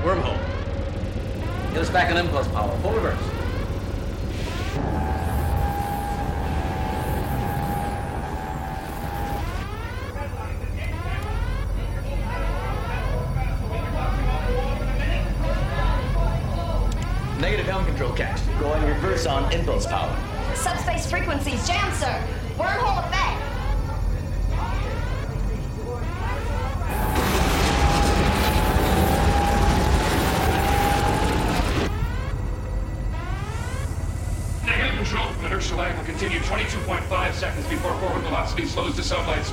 Wormhole. Get us back on impulse power. Full reverse. Negative helm control cast. Going reverse on impulse power. Subspace frequencies jammed, sir. Wormhole effect. Negative control. Inertial lag will continue 22.5 seconds before forward velocity slows to sunlight.